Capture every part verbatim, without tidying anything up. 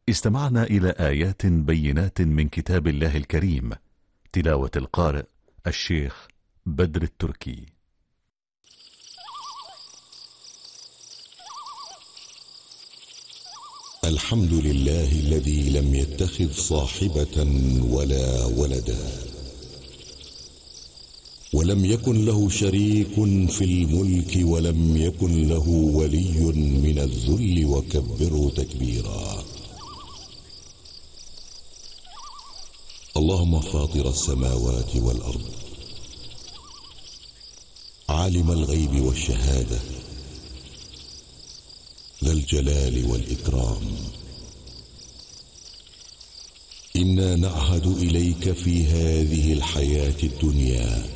استمعنا إلى آيات بينات من كتاب الله الكريم، تلاوة القارئ الشيخ بدر التركي. الحمد لله الذي لم يتخذ صاحبة ولا ولدا، ولم يكن له شريك في الملك، ولم يكن له ولي من الذل، وكبره تكبيرا. اللهم فاطر السماوات والأرض، عالم الغيب والشهادة، ذا الجلال والإكرام، إنا نعهد إليك في هذه الحياة الدنيا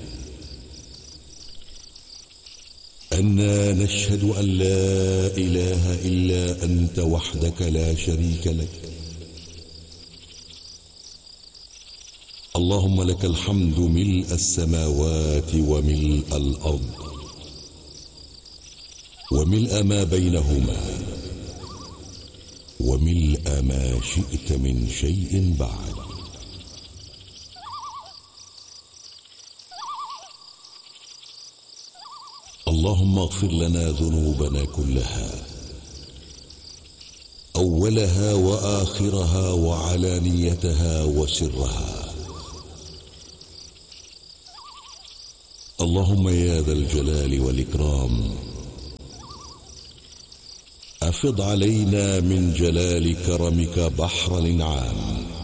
أننا نشهد أن لا إله إلا أنت وحدك لا شريك لك. اللهم لك الحمد ملء السماوات وملء الأرض وملء ما بينهما وملء ما شئت من شيء بعد. اللهم اغفر لنا ذنوبنا كلها، أولها وآخرها وعلانيتها وسرها. اللهم يا ذا الجلال والإكرام، أفض علينا من جلال كرمك بحر الإنعام،